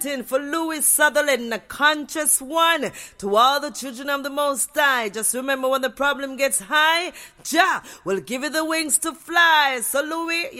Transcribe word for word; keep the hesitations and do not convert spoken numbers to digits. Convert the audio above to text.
representing for Louis Sutherland, the conscious one. To all the children of the Most High, just remember when the problem gets high, Jah will give you the wings to fly. So Louis,